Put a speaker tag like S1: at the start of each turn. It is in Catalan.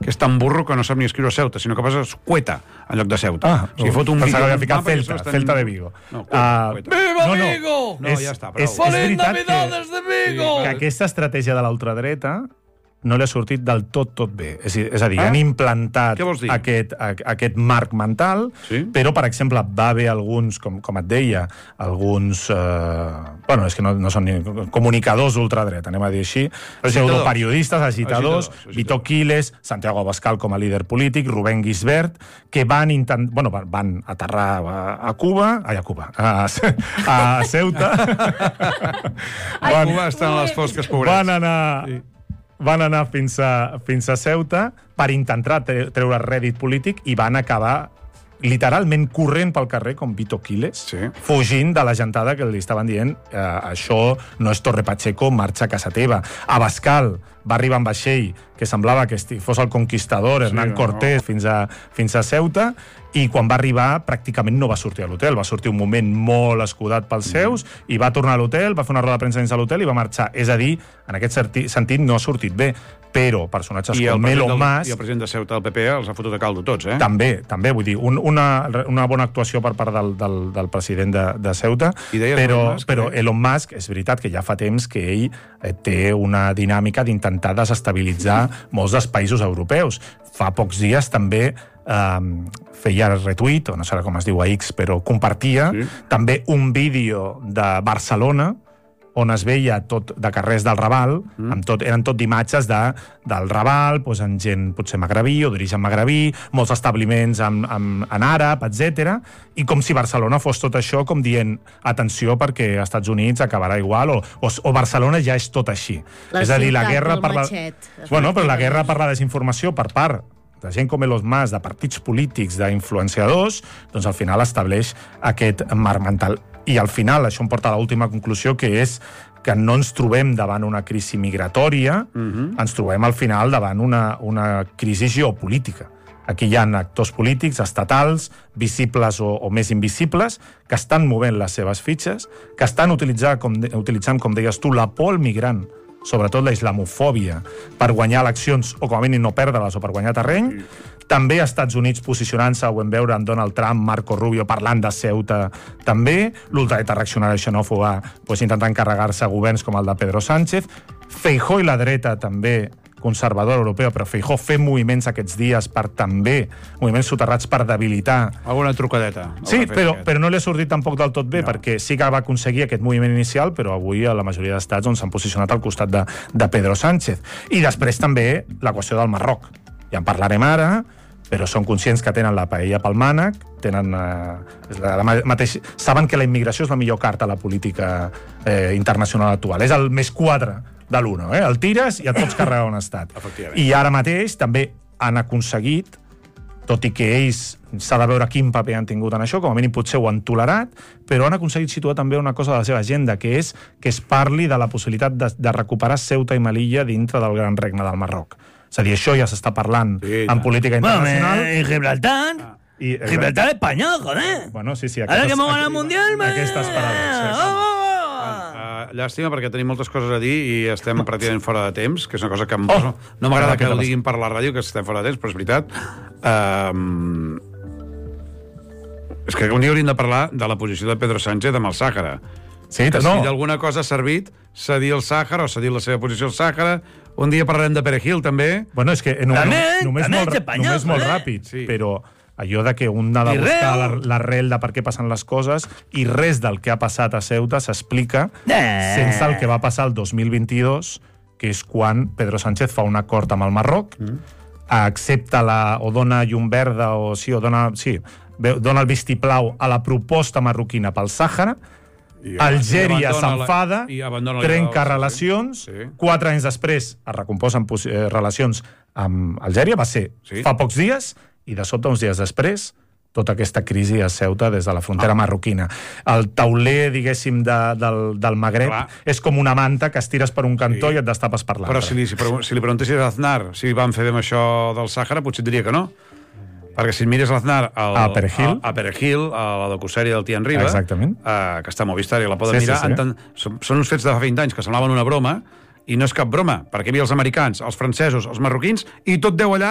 S1: que és tan burro que no sap ni escriure Ceuta, sinó que posa Cueta en lloc de Ceuta. O sigui, fot un vídeo...
S2: Pensava que havia ficat Celta de Vigo.
S1: Viva Vigo!
S2: No,
S1: ja està, prou.
S2: És veritat
S3: de Vigo!
S2: que aquesta estratègia de l'ultradreta no li ha sortit del tot bé. És a dir, han implantat aquest marc mental, però, per exemple, va haver alguns, com et deia, alguns... Bueno, és que no són ni comunicadors ultradreta, anem a dir així, pseudoperiodistes, agitadors, Vito Quiles, Santiago Abascal com a líder polític, Rubén Gisbert, que van aterrar a Cuba, a Ceuta.
S1: A Cuba estan les fosques, pobrets.
S2: Van anar fins a Ceuta per intentar treure rèdit polític i van acabar literalment corrent pel carrer com Vito Quiles, fugint de la gentada que li estaven dient això no és Torre Pacheco, marxa a casa teva. Abascal va arribar amb vaixell que semblava que fos el conquistador Hernán Cortés fins a Ceuta, i quan va arribar pràcticament no va sortir a l'hotel, va sortir un moment molt escudat pels seus i va tornar a l'hotel, va fer una roda de premsa dins de l'hotel i va marxar. És a dir, en aquest sentit no ha sortit bé, però personatges com Elon Musk...
S1: I el president de Ceuta del PP els ha fotut a caldo tots, eh?
S2: També, vull dir, una bona actuació per part del president de Ceuta, però Elon Musk, és veritat que ja fa temps que ell té una dinàmica d'intentar desestabilitzar molts dels països europeus. Fa pocs dies també feia retweet, o no sé com es diu a X, però compartia també un vídeo de Barcelona on es veia tot de carrers del Raval, eren tot d'imatges del Raval, amb gent potser magrebí o d'origen magrebí, molts establiments en àrab, etc. I com si Barcelona fos tot això, com dient, atenció, perquè als Estats Units acabarà igual, o Barcelona ja és tot així. És a dir, la guerra per la guerra per la desinformació per part de gent com Elon Musk, de partits polítics, d'influenciadors, doncs al final estableix aquest marc mental. I al final, això em porta a l'última conclusió, que és que no ens trobem davant una crisi migratòria, ens trobem al final davant una crisi geopolítica. Aquí hi ha actors polítics, estatals, visibles o més invisibles, que estan movent les seves fitxes, que estan utilitzant, com deies tu, la por al migrant, sobretot la islamofòbia, per guanyar eleccions, o com a mínim no perdre-les, o per guanyar terreny. També als Estats Units posicionant-se, ho vam veure amb Donald Trump, Marco Rubio parlant de Ceuta, també, l'ultradreta reaccionària xenòfoba intentant encarregar-se a governs com el de Pedro Sánchez, Feijóo i la dreta també conservadora europea, però Feijóo fent moviments aquests dies per també, moviments soterrats per debilitar...
S1: Alguna trucadeta.
S2: Sí, però no li ha sortit tampoc del tot bé, perquè sí que va aconseguir aquest moviment inicial, però avui a la majoria d'estats s'han posicionat al costat de Pedro Sánchez. I després també la qüestió del Marroc. Ja en parlarem ara, però són conscients que tenen la paella pel mànec, saben que la immigració és la millor carta a la política internacional actual. És el més quadre de l'uno, el tires i et pots carregar un estat. I ara mateix també han aconseguit, tot i que ells s'ha de veure quin paper han tingut en això, com a mínim potser ho han tolerat, però han aconseguit situar també una cosa de la seva agenda, que és que es parli de la possibilitat de recuperar Ceuta i Melilla dintre del Gran Regne del Marroc. És a dir, això ja s'està parlant en política internacional.
S3: En Gibraltar... Gibraltar España, joder.
S2: Bueno, sí.
S3: Ahora que hemos ganado el Mundial...
S2: Aquestes parades.
S1: Llàstima, perquè tenim moltes coses a dir i estem pràcticament fora de temps, que és una cosa que no m'agrada que ho diguin per la ràdio, que estem fora de temps, però és veritat. És que un dia hauríem de parlar de la posició de Pedro Sánchez amb el Sàhara. Si d'alguna cosa ha servit cedir el Sàhara o cedir la seva posició al Sàhara. Un dia parlarem de Perejil, també.
S2: Bueno, és que només molt ràpid, però allò de que un ha de buscar l'arrel de per què passen les coses, i res del que ha passat a Ceuta s'explica sense el que va passar el 2022, que és quan Pedro Sánchez fa un acord amb el Marroc, accepta o dona llum verda, dona el vistiplau a la proposta marroquina pel Sàhara. Algèria s'enfada, trenca relacions, 4 anys després es recomposen relacions amb Algèria, va ser fa pocs dies, i de sobte, uns dies després, tota aquesta crisi a Ceuta des de la frontera marroquina. El tauler, diguéssim, del Magreb és com una manta que estires per un cantó i et destapes per l'altre.
S1: Però si li preguntessis a Aznar si van fer amb això del Sàhara, potser et diria que no. Perquè si mires l'Aznar a Perejil, a la docusèrie del Tian Riba, que està a Movistar i la poden mirar, són uns fets de fa 20 anys que semblaven una broma, i no és cap broma, perquè hi havia els americans, els francesos, els marroquins, i tot deu allà